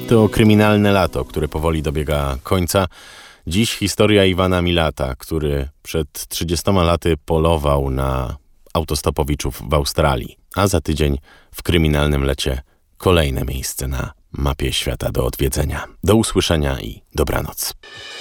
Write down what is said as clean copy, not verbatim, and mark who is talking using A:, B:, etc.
A: To kryminalne lato, które powoli dobiega końca. Dziś historia Iwana Milata, który przed 30 laty polował na autostopowiczów w Australii, a za tydzień w kryminalnym lecie kolejne miejsce na mapie świata do odwiedzenia. Do usłyszenia i dobranoc.